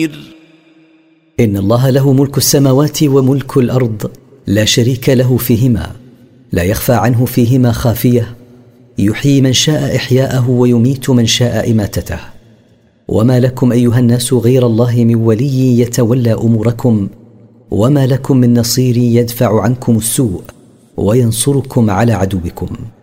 إن الله له ملك السماوات وملك الأرض، لا شريك له فيهما، لا يخفى عنه فيهما خافية، يحيي من شاء إحياءه ويميت من شاء إماتته. وما لكم أيها الناس غير الله من ولي يتولى أموركم، وما لكم من نصير يدفع عنكم السوء وينصركم على عدوكم.